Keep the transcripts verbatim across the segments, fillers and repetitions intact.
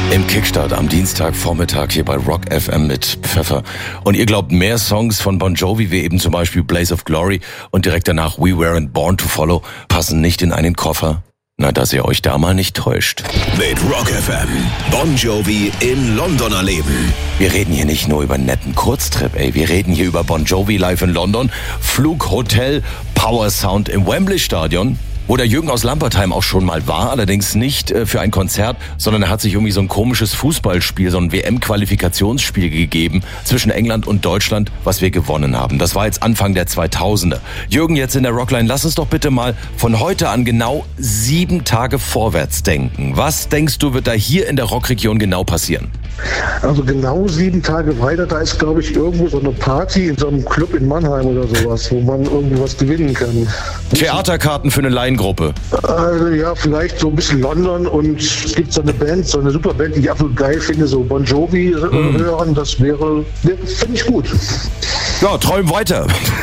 Im Kickstart am Dienstagvormittag hier bei Rock F M mit Pfeffer. Und ihr glaubt, mehr Songs von Bon Jovi wie eben zum Beispiel Blaze of Glory und direkt danach We Weren't Born to Follow passen nicht in einen Koffer? Na, dass ihr euch da mal nicht täuscht. Mit Rock F M. Bon Jovi in London erleben. Wir reden hier nicht nur über einen netten Kurztrip, ey. Wir reden hier über Bon Jovi live in London, Flug, Hotel, Power Sound im Wembley Stadion, wo der Jürgen aus Lampertheim auch schon mal war, allerdings nicht äh, für ein Konzert, sondern er hat sich irgendwie so ein komisches Fußballspiel, so ein W M-Qualifikationsspiel gegeben zwischen England und Deutschland, was wir gewonnen haben. Das war jetzt Anfang der zweitausender. Jürgen, jetzt in der Rockline, lass uns doch bitte mal von heute an genau sieben Tage vorwärts denken. Was denkst du, wird da hier in der Rockregion genau passieren? Also genau sieben Tage weiter, da ist, glaube ich, irgendwo so eine Party in so einem Club in Mannheim oder sowas, wo man irgendwie was gewinnen kann. Theaterkarten für eine Laiengruppe. Also ja, vielleicht so ein bisschen London, und es gibt so eine Band, so eine super Band, die ich absolut geil finde, so Bon Jovi äh, mm. hören, das wäre, wäre finde ich gut. Ja, träum weiter.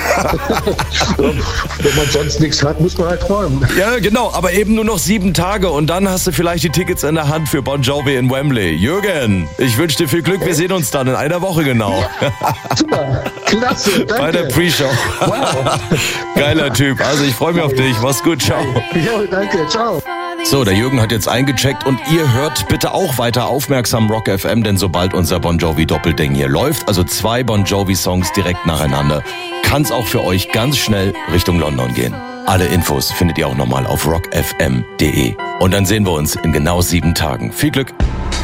Wenn man sonst nichts hat, muss man halt träumen. Ja, genau, aber eben nur noch sieben Tage und dann hast du vielleicht die Tickets in der Hand für Bon Jovi in Wembley. Jürgen, ich wünsche dir viel Glück, wir sehen uns dann in einer Woche genau. Ja, super, klasse, danke. Bei der Pre-Show. Wow. Geiler Typ, also ich freue mich auf dich, mach's gut, ciao. Ja, danke, ciao. So, der Jürgen hat jetzt eingecheckt und ihr hört bitte auch weiter aufmerksam Rock F M, denn sobald unser Bon Jovi Doppelding hier läuft, also zwei Bon Jovi Songs direkt nacheinander, kann's auch für euch ganz schnell Richtung London gehen. Alle Infos findet ihr auch nochmal auf rock f m punkt d e. Und dann sehen wir uns in genau sieben Tagen. Viel Glück!